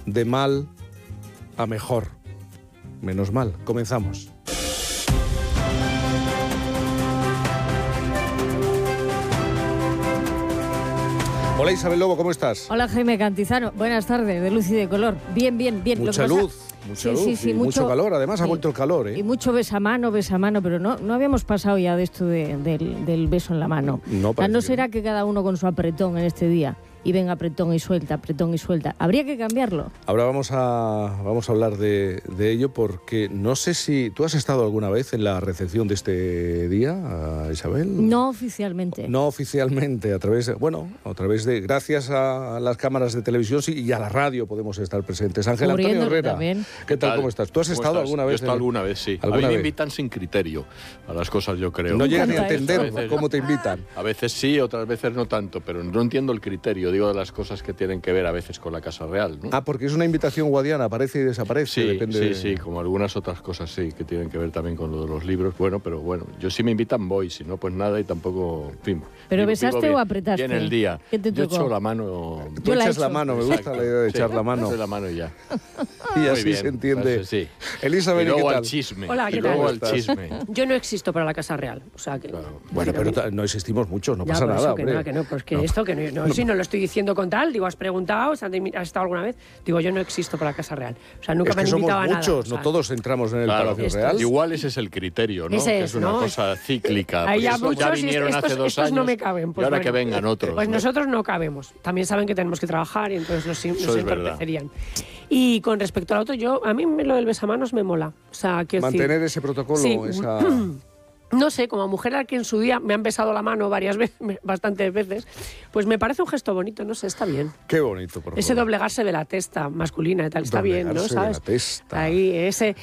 de mal a mejor. Menos mal. Comenzamos. Hola Isabel Lobo, ¿cómo estás? Hola Jaime Cantizano, buenas tardes, de luz y de color. Bien. Mucha luz, y mucho calor, además ha vuelto el calor, ¿eh? Y mucho besamano, pero no habíamos pasado ya de esto del beso en la mano. No será que cada uno con su apretón en este día y venga apretón y suelta. Habría que cambiarlo. Ahora vamos a hablar de ello porque no sé si tú has estado alguna vez en la recepción de este día, Isabel. No oficialmente. No oficialmente, a través de gracias a las cámaras de televisión y a la radio podemos estar presentes. Ángel Antonio Herrera, también. ¿Qué tal? ¿Cómo estás? ¿Tú has estado alguna vez? Yo he estado alguna vez, sí. A mí me invitan sin criterio a las cosas, yo creo. No llegan ni a entender cómo te invitan. A veces sí, otras veces no tanto, pero no entiendo el criterio. Digo, de las cosas que tienen que ver a veces con la Casa Real, ¿no? Ah, porque es una invitación guadiana, aparece y desaparece. Sí, depende sí, como algunas otras cosas, sí, que tienen que ver también con lo de los libros. Pero yo si me invitan voy, si no, pues nada y tampoco, en fin. ¿Pero besaste o apretaste? Bien el día. ¿Qué te yo tocó? echo la mano. Tú echas la mano, me gusta la idea de echar la mano. Echo la mano y ya. Y así se entiende. Pues, sí. Elizabeth, y luego ¿qué tal? al chisme. Hola, ¿qué y luego tal? al chisme. Yo no existo para la Casa Real, o sea que... Claro. Bueno, pero no existimos muchos, no ya, pasa por nada, eso que hombre. nada, que no, pues que esto, que no, sí, no lo estoy diciendo con tal, digo, has preguntado, ¿has estado alguna vez? Digo, yo no existo para la Casa Real, o sea, nunca Es me que han somos invitado a nada. muchos, O sea, no todos entramos en el Palacio Esto Real. es- Igual ese es el criterio, ¿no? Ese Que es, es una ¿no? cosa cíclica. Ahí ya Porque ya muchos y vinieron estos- hace 2 estos años no me caben, pues y ahora bueno. que vengan otros. Pues ¿no? nosotros no cabemos. También saben que tenemos que trabajar y entonces nos Eso es verdad. entorpecerían. Y con respecto al otro, a mí lo del besamanos me mola. O sea, quiero decir, Mantener ese protocolo, Sí. esa... no sé, como mujer a la que en su día me han besado la mano varias veces, bastantes veces, pues me parece un gesto bonito, no sé, está bien. Qué bonito, por favor. Ese doblegarse de la testa masculina y tal, está bien, ¿no? Doblegarse de ¿Sabes? la testa. Ahí,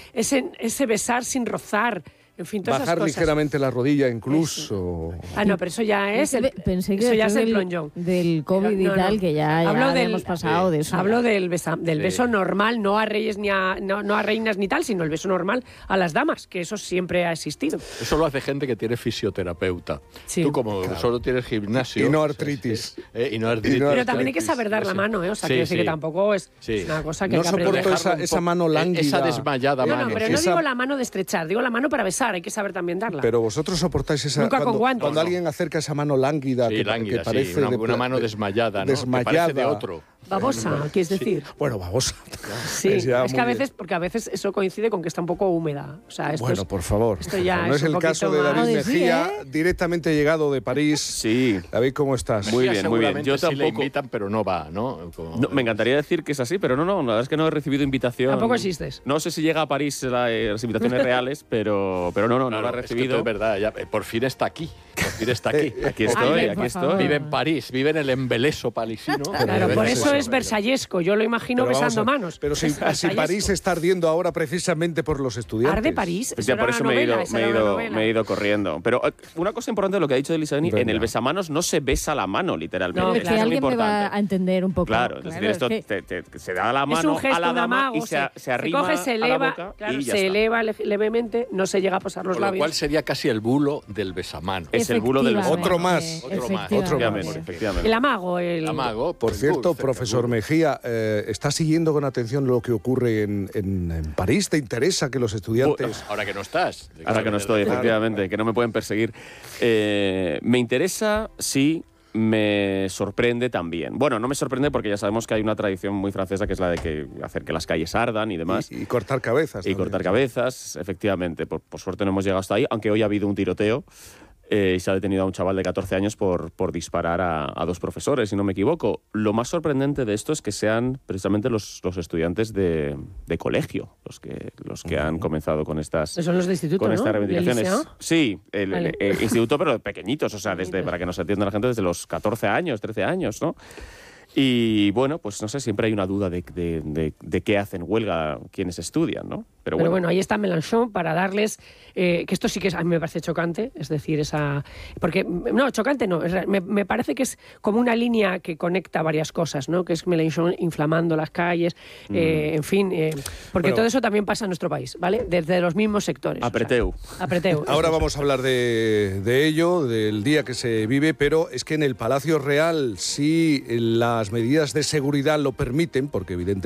ese besar sin rozar, en fin, todas Bajar esas cosas. ligeramente la rodilla incluso. Ah, no, pero eso ya es Pensé que eso ya es el después plonjón. del COVID y No, no. tal, que ya hemos pasado de eso. Hablo del beso normal, no a reyes ni no a reinas ni tal, sino el beso normal a las damas, que eso siempre ha existido. Eso lo hace gente que tiene fisioterapeuta. Sí. Tú como solo tienes gimnasio... Y no artritis. Y no artritis. Pero también hay que saber dar la mano, ¿eh? O sea, Sí, quiero decir sí. que tampoco es Sí. una cosa que No hay que aprender. soporto Dejarlo un esa poco- mano lánguida. Esa desmayada No, mano. pero no Esa- digo la mano de estrechar, digo la mano para besar, hay que saber también darla. Pero vosotros soportáis esa... Nunca con guantes. Cuando alguien acerca esa mano lánguida, Sí, que lánguida, parece... sí, de- una mano desmayada, ¿no? Que parece de otro. Babosa, quieres decir. Bueno, babosa. Sí, ya es que muy a bien. veces, porque a veces eso coincide con que está un poco húmeda. O sea, esto Bueno, es, por favor. esto ya no es es un el caso de poquito David más- Mejía, Sí, directamente llegado de París. Sí, David, ¿cómo estás? muy bien, muy bien. Seguramente Yo sí le tampoco... invitan, pero no va, ¿no? Como- No, me encantaría decir que es así, pero no, la verdad es que no he recibido invitación. Tampoco existes. No sé si llega a París las invitaciones reales, pero no Claro, la he es que recibido. esto es verdad, ya, por fin está aquí. Por fin está aquí. Aquí estoy, Ay, aquí por estoy. favor. Vive en París, vive en el embeleso parisino. Claro, por eso es versallesco. Yo lo imagino Pero vamos besando a- manos. Pero si París está ardiendo ahora precisamente por los estudiantes. ¿Arde París? Pues ya Eso por era eso una me he novela, ido, esa me he era una ido, novela. me he ido corriendo. Pero una cosa importante de lo que ha dicho Elisabeth, Venga. en el besamanos no se besa la mano, literalmente. No, Eso que claro. es muy alguien me va importante. a entender un poco. Claro, es decir, esto es que- se da la Es mano un gesto a la de dama amago, y se arrima coge, se a eleva, la boca claro, y ya se está. eleva levemente, no se llega a pasar los Con lo labios. cual sería casi el bulo del besamano. Es el bulo del Efectivamente, Otro más. Otro más. efectivamente. Efectivamente. El amago, el Amago. Por pues, cierto, bulo, profesor bulo. Mejía, ¿está siguiendo con atención lo que ocurre en París? ¿Te interesa que los estudiantes... Ahora que no estás. Ahora que no estoy, Claro. efectivamente, que no me pueden perseguir. Me interesa, sí, me sorprende también. Bueno, no me sorprende porque ya sabemos que hay una tradición muy francesa que es la de que hacer que las calles ardan y demás. Y cortar cabezas. Y también. cortar cabezas, efectivamente. Por suerte no hemos llegado hasta ahí, aunque hoy ha habido un tiroteo y se ha detenido a un chaval de 14 años por disparar a 2 profesores, si no me equivoco. Lo más sorprendente de esto es que sean precisamente los estudiantes de colegio los que han comenzado con estas... Son los de instituto, con ¿no? estas ¿El reivindicaciones. liceo? Sí, el Vale. instituto, pero pequeñitos, o sea, para que nos entienda la gente, desde los 14 años, 13 años, ¿no? Y bueno, pues no sé, siempre hay una duda de qué hacen huelga quienes estudian, ¿no? Pero bueno, ahí está Mélenchon para darles, que esto sí que a mí me parece chocante, es decir, porque, no, chocante no, me parece que es como una línea que conecta varias cosas, ¿no? Que es Mélenchon inflamando las calles, en fin, porque Bueno. todo eso también pasa en nuestro país, ¿vale? Desde los mismos sectores. Apreteu. O sea, apreteu. Ahora vamos a hablar de ello, del día que se vive, pero es que en el Palacio Real, si las medidas de seguridad lo permiten, porque evidentemente